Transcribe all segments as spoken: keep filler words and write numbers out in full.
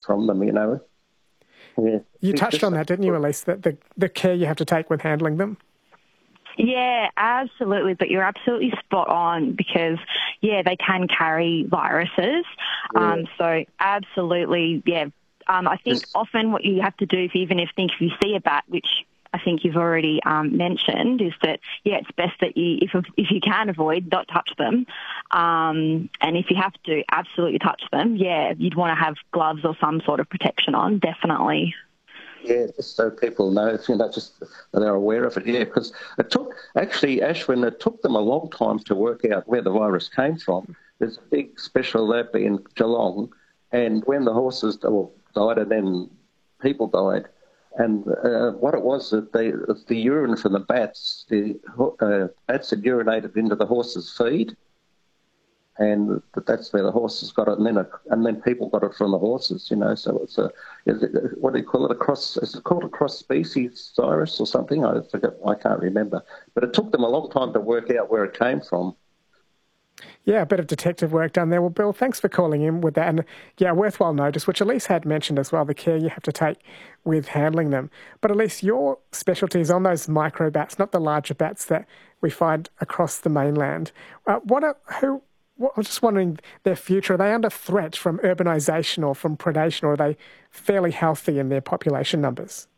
from them, you know. Yeah. You touched on that, didn't you, Elise, that the, the care you have to take when handling them? Yeah, absolutely. But you're absolutely spot on because, yeah, they can carry viruses. Yeah. Um, so absolutely, yeah. Um, I think often what you have to do, if even if think if you see a bat, which I think you've already um, mentioned, is that, yeah, it's best that you, if if you can avoid, not touch them. Um, and if you have to absolutely touch them, yeah, you'd want to have gloves or some sort of protection on, definitely. Yeah, just so people know, you know, just that they're aware of it, yeah, because it took, actually, Ashwin, it took them a long time to work out where the virus came from. There's a big special lab in Geelong, and when the horses well, died and then people died, and uh, what it was, that they, the urine from the bats, the uh, bats had urinated into the horses' feed, and that's where the horses got it, and then a, and then people got it from the horses, you know. So it's a, is it, what do you call it? A cross? Is it called a cross species virus or something? I forget. I can't remember. But it took them a long time to work out where it came from. Yeah, a bit of detective work done there. Well, Bill, thanks for calling in with that. And yeah, worthwhile notice, which Elise had mentioned as well, the care you have to take with handling them. But Elise, your specialty is on those micro bats, not the larger bats that we find across the mainland. Uh, what are who? Well, I'm just wondering their future. Are they under threat from urbanisation or from predation, or are they fairly healthy in their population numbers?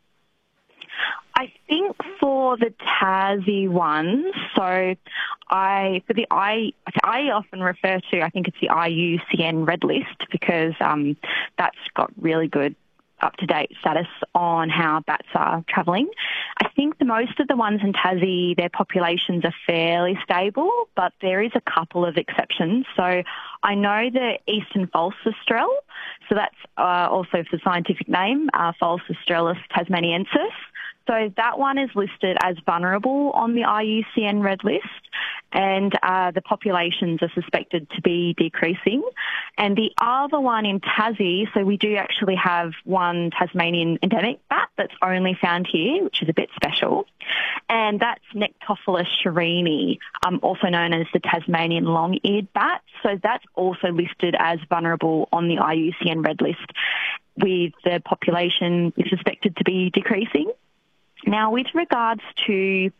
I think for the Tassie ones, so I for the I I often refer to, I think it's the I U C N Red List because um, that's got really good up-to-date status on how bats are travelling. I think the most of the ones in Tassie, their populations are fairly stable, but there is a couple of exceptions. So I know the eastern false Austrel, so that's uh, also the scientific name, uh, False Australis tasmaniensis. So that one is listed as vulnerable on the I U C N Red List, and uh, the populations are suspected to be decreasing. And the other one in Tassie, so we do actually have one Tasmanian endemic bat that's only found here, which is a bit special, and that's Nectophilus shirini, um, also known as the Tasmanian long-eared bat. So that's also listed as vulnerable on the I U C N Red List, with the population suspected to be decreasing. Now, with regards to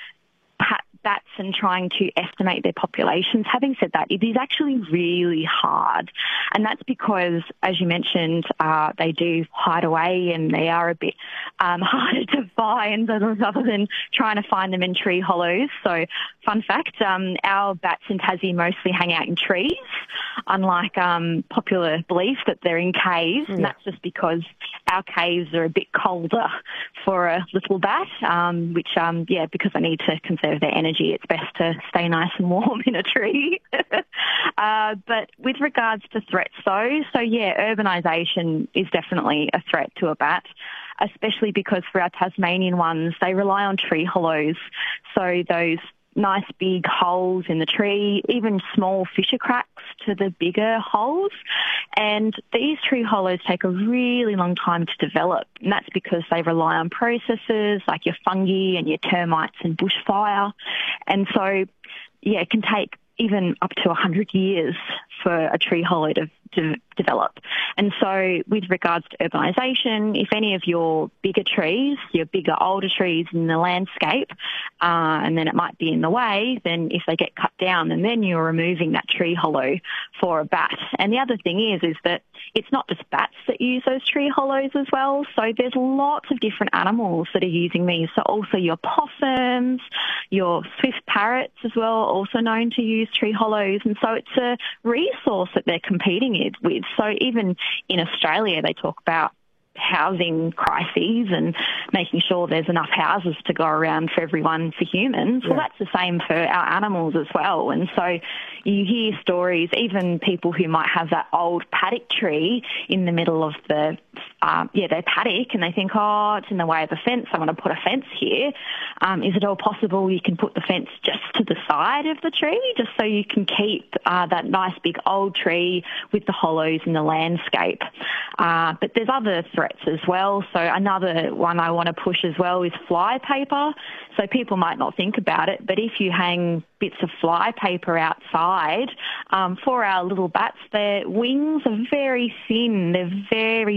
bats and trying to estimate their populations, having said that, it is actually really hard. And that's because, as you mentioned, uh, they do hide away and they are a bit um, harder to find other than trying to find them in tree hollows. So, fun fact, um, our bats in Tassie mostly hang out in trees, unlike um, popular belief that they're in caves. Yeah. And that's just because our caves are a bit colder for a little bat, um, which, um, yeah, because they need to conserve their energy, it's best to stay nice and warm in a tree. uh, but with regards to threats, though, so yeah, urbanisation is definitely a threat to a bat, especially because for our Tasmanian ones, they rely on tree hollows. So those nice big holes in the tree, even small fissure cracks to the bigger holes. And these tree hollows take a really long time to develop. And that's because they rely on processes like your fungi and your termites and bushfire. And so, yeah, it can take even up to one hundred years for a tree hollow to, to develop. And so with regards to urbanisation, if any of your bigger trees, your bigger, older trees in the landscape, uh, and then it might be in the way, then if they get cut down, and then you're removing that tree hollow for a bat. And the other thing is, is that it's not just bats that use those tree hollows as well. So there's lots of different animals that are using these. So also your possums, your swift parrots as well, also known to use tree hollows. And so it's a resource that they're competing with. So even in Australia, they talk about housing crises and making sure there's enough houses to go around for everyone, for humans. Yeah. Well, that's the same for our animals as well. And so you hear stories, even people who might have that old paddock tree in the middle of the, um, yeah, their paddock, and they think, oh, it's in the way of a fence, I want to put a fence here. Um, is it all possible you can put the fence just to the side of the tree, just so you can keep uh, that nice big old tree with the hollows in the landscape? Uh, but there's other threats as well. So another one I want to push as well is fly paper. So people might not think about it, but if you hang bits of fly paper outside, um, for our little bats, their wings are very thin. They're very